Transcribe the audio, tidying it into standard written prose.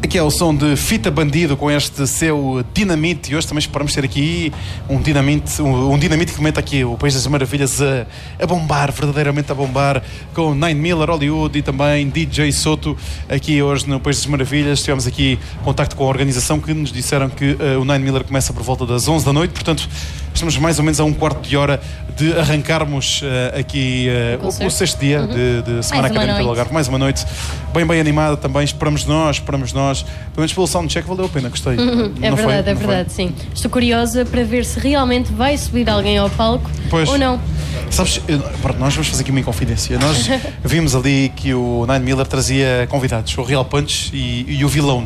Aqui é o som de Fita Bandido com este seu Dinamite, e hoje também esperamos ter aqui um dinamite que mete aqui o País das Maravilhas a bombar, verdadeiramente a bombar, com Nine Miller, Hollywood e também DJ Soto aqui hoje no País das Maravilhas. Tivemos aqui contacto com a organização que nos disseram que o Nine Miller começa por volta das 11 da noite, portanto estamos mais ou menos a um quarto de hora de arrancarmos aqui o sexto dia de Semana Académica do Algarve. Mais uma noite bem animada também, esperamos nós, pelo menos pelo soundcheck valeu a pena, gostei. É verdade, sim. Estou curiosa para ver se realmente vai subir alguém ao palco ou não. Sabes, nós vamos fazer aqui uma inconfidência. Nós vimos ali que o Nine Miller trazia convidados, o Real Punch e o Vilão.